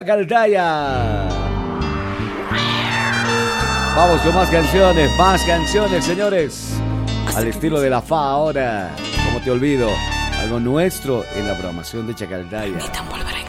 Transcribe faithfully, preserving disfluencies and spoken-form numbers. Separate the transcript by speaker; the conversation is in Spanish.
Speaker 1: Chacaltaya. Vamos con más canciones, más canciones, señores. Al estilo de la F A ahora. ¿Cómo te olvido? Algo nuestro en la programación de Chacaltaya.